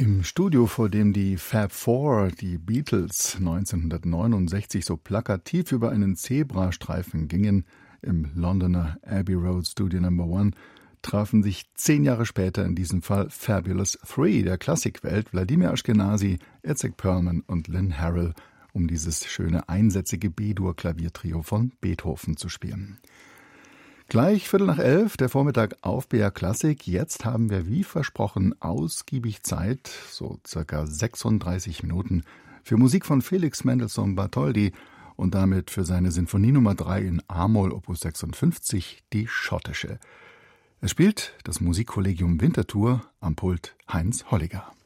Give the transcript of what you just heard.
Im Studio, vor dem die Fab Four, die Beatles, 1969 so plakativ über einen Zebrastreifen gingen, im Londoner Abbey Road Studio No. 1, trafen sich 10 Jahre später in diesem Fall Fabulous Three der Klassikwelt, Vladimir Ashkenazy, Itzhak Perlman und Lynn Harrell, um dieses schöne einsätzige B-Dur-Klaviertrio von Beethoven zu spielen. Gleich 11:15, der Vormittag auf BR Klassik. Jetzt haben wir, wie versprochen, ausgiebig Zeit, so circa 36 Minuten, für Musik von Felix Mendelssohn Bartholdy und damit für seine Sinfonie Nummer 3 in A-Moll Opus 56, die schottische. Es spielt das Musikkollegium Winterthur, am Pult Heinz Holliger.